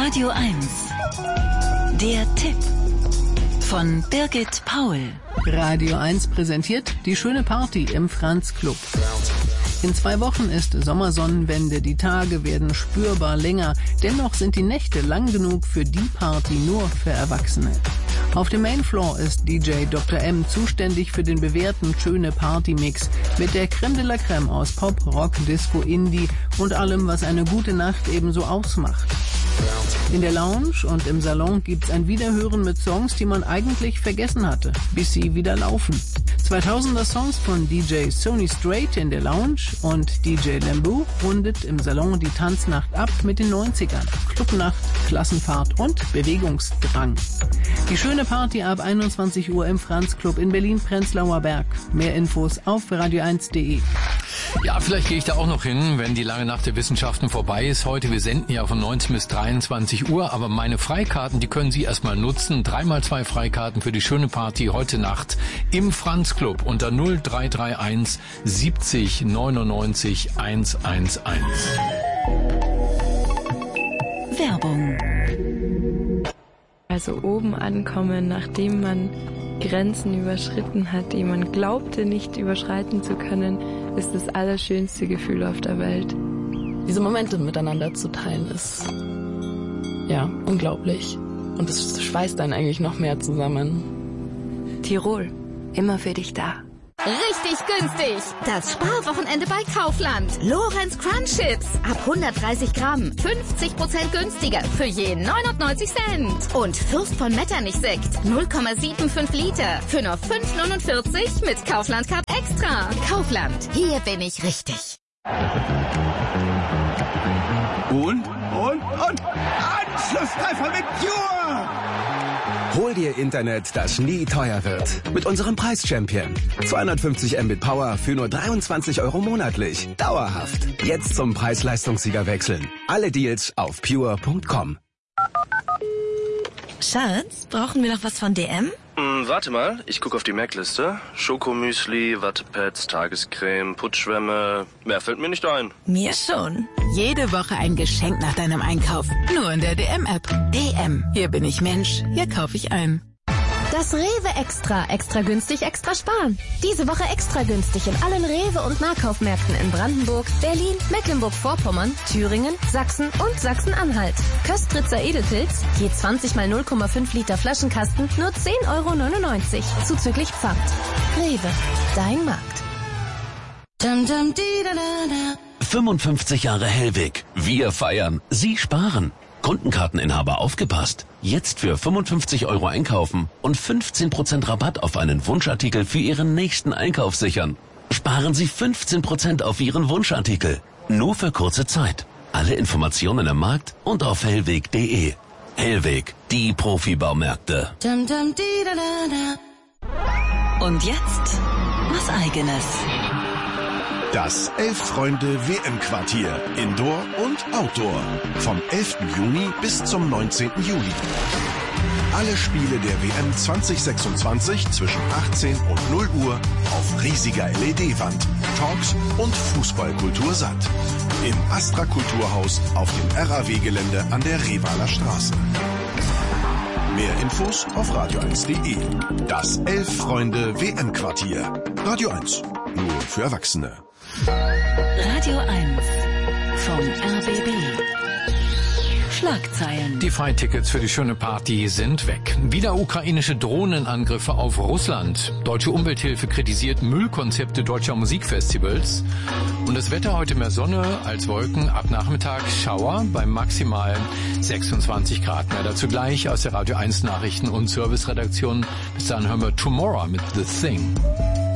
Radio 1. Der Tipp von Birgit Paul. Radio 1 präsentiert die schöne Party im Franz Club. In 2 Wochen ist Sommersonnenwende, die Tage werden spürbar länger, dennoch sind die Nächte lang genug für die Party nur für Erwachsene. Auf dem Mainfloor ist DJ Dr. M zuständig für den bewährten schöne Party-Mix mit der Crème de la Crème aus Pop, Rock, Disco, Indie und allem, was eine gute Nacht ebenso ausmacht. In der Lounge und im Salon gibt's ein Wiederhören mit Songs, die man eigentlich vergessen hatte, bis sie wieder laufen. 2000er Songs von DJ Sony Straight in der Lounge und DJ Lambu rundet im Salon die Tanznacht ab mit den 90ern. Clubnacht, Klassenfahrt und Bewegungsdrang. Die schöne Party ab 21 Uhr im Franz Club in Berlin-Prenzlauer Berg. Mehr Infos auf radio1.de. Ja, vielleicht gehe ich da auch noch hin, wenn die lange Nacht der Wissenschaften vorbei ist. Heute, wir senden ja von 19 bis 23 Uhr, aber meine Freikarten, die können Sie erstmal nutzen. 3x2 Freikarten für die schöne Party heute Nacht im Franz Club unter 0331 70 99 111. Werbung. Also oben ankommen, nachdem man Grenzen überschritten hat, die man glaubte nicht überschreiten zu können, ist das allerschönste Gefühl auf der Welt. Diese Momente miteinander zu teilen ist ja unglaublich. Und es schweißt einen eigentlich noch mehr zusammen. Tirol, immer für dich da. Richtig günstig. Das Sparwochenende bei Kaufland. Lorenz Crunch Chips. Ab 130 Gramm. 50% günstiger. Für je 99 Cent. Und Fürst von Metternich Sekt. 0,75 Liter. Für nur 5,49 mit Kaufland Cup Extra. Kaufland. Hier bin ich richtig. Und Anschlusstreffer mit Pure! Hol dir Internet, das nie teuer wird. Mit unserem Preis-Champion. 250 Mbit Power für nur 23 € monatlich. Dauerhaft. Jetzt zum Preis-Leistungssieger wechseln. Alle Deals auf pure.com. Schatz, brauchen wir noch was von DM? Warte mal, ich gucke auf die Merkliste. Schokomüsli, Wattepads, Tagescreme, Putzschwämme. Mehr fällt mir nicht ein. Mir schon. Jede Woche ein Geschenk nach deinem Einkauf. Nur in der DM-App. DM. Hier bin ich Mensch. Hier kaufe ich ein. Das Rewe Extra. Extra günstig, extra sparen. Diese Woche extra günstig in allen Rewe- und Nahkaufmärkten in Brandenburg, Berlin, Mecklenburg-Vorpommern, Thüringen, Sachsen und Sachsen-Anhalt. Köstritzer Edelpilz, je 20 mal 0,5 Liter Flaschenkasten, nur 10,99 €. Zuzüglich Pfand. Rewe. Dein Markt. 55 Jahre Hellweg. Wir feiern. Sie sparen. Kundenkarteninhaber aufgepasst. Jetzt für 55 € einkaufen und 15% Rabatt auf einen Wunschartikel für Ihren nächsten Einkauf sichern. Sparen Sie 15% auf Ihren Wunschartikel. Nur für kurze Zeit. Alle Informationen im Markt und auf hellweg.de. Hellweg, die Profibaumärkte. Und jetzt was Eigenes. Das 11-Freunde-WM-Quartier, Indoor und Outdoor. Vom 11. Juni bis zum 19. Juli. Alle Spiele der WM 2026 zwischen 18 und 0 Uhr auf riesiger LED-Wand, Talks und Fußballkultur satt. Im Astra Kulturhaus auf dem RAW-Gelände an der Revaler Straße. Mehr Infos auf radio1.de. Das 11-Freunde-WM-Quartier. Radio 1. Nur für Erwachsene. Radio 1 vom RBB. Schlagzeilen. Die Freitickets für die schöne Party sind weg. Wieder ukrainische Drohnenangriffe auf Russland. Deutsche Umwelthilfe kritisiert Müllkonzepte deutscher Musikfestivals. Und das Wetter heute mehr Sonne als Wolken. Ab Nachmittag Schauer bei maximal 26 Grad. Mehr dazu gleich aus der Radio 1 Nachrichten- und Serviceredaktion. Bis dann hören wir Tomorrow mit The Thing.